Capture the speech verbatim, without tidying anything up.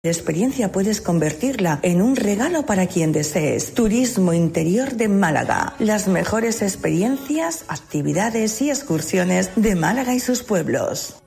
La experiencia puedes convertirla en un regalo para quien desees. Turismo Interior de Málaga. Las mejores experiencias, actividades y excursiones de Málaga y sus pueblos.